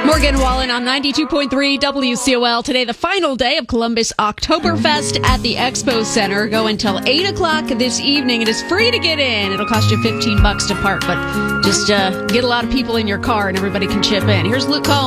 Morgan Wallen on 92.3 WCOL. Today, the final day of Columbus Oktoberfest at the Expo Center. Go until 8 o'clock this evening. It is free to get in. It'll cost you $15 to park, but just get a lot of people in your car and everybody can chip in. Here's Luke Combs.